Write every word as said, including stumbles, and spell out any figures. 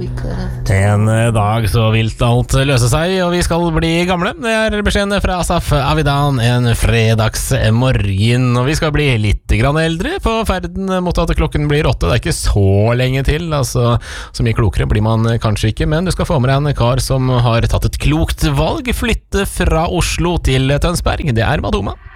En dag så vilt alt løse seg, og vi skal bli gamle. Det er beskjeden fra Asaf Avidan en fredagsmorgen, og vi skal bli litt grann eldre på ferden mot at klokken blir åtte. Det er ikke så lenge til, altså så mye klokere blir man kanskje ikke, men du skal få med deg en kar som har tatt et klokt valg, flytte fra Oslo til Tønsberg. Det er Madoma.